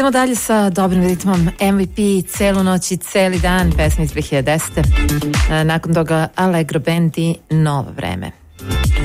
Idemo dalje sa dobrim ritmom. MVP, Celu noć i celi dan, pesma iz 2010. Nakon toga Allegro Band i Novo vreme.